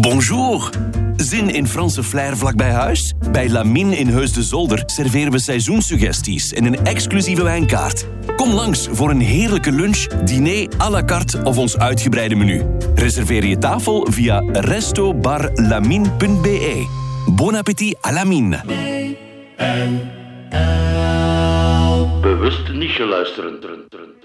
Bonjour. Zin in Franse flair vlakbij huis? Bij Lamine in Heus de Zolder serveren we seizoenssuggesties en een exclusieve wijnkaart. Kom langs voor een heerlijke lunch, diner à la carte of ons uitgebreide menu. Reserveer je tafel via restobarlamine.be. Bon appétit à Lamine. Bewust niet geluisterd.